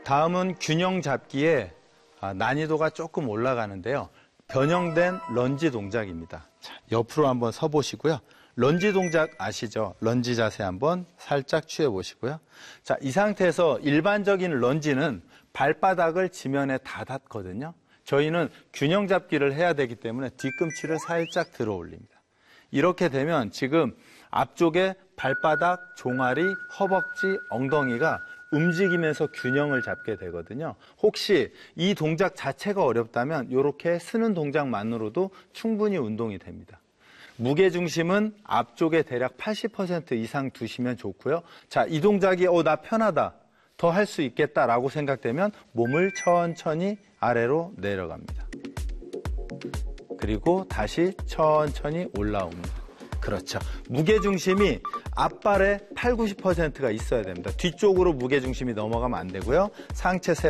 다음은 균형 잡기에 난이도가 조금 올라가는데요. 변형된 런지 동작입니다. 자, 옆으로 한번 서 보시고요. 런지 동작 아시죠? 런지 자세 한번 살짝 취해 보시고요. 자, 이 상태에서 일반적인 런지는 발바닥을 지면에 다 닿거든요. 저희는 균형 잡기를 해야 되기 때문에 뒤꿈치를 살짝 들어 올립니다. 이렇게 되면 지금 앞쪽에 발바닥, 종아리, 허벅지, 엉덩이가 움직이면서 균형을 잡게 되거든요. 혹시 이 동작 자체가 어렵다면 이렇게 쓰는 동작만으로도 충분히 운동이 됩니다. 무게중심은 앞쪽에 대략 80% 이상 두시면 좋고요. 자, 이 동작이 나 편하다, 더 할 수 있겠다라고 생각되면 몸을 천천히 아래로 내려갑니다. 그리고 다시 천천히 올라옵니다. 그렇죠. 무게중심이 앞발에 80, 90%가 있어야 됩니다. 뒤쪽으로 무게중심이 넘어가면 안 되고요. 상체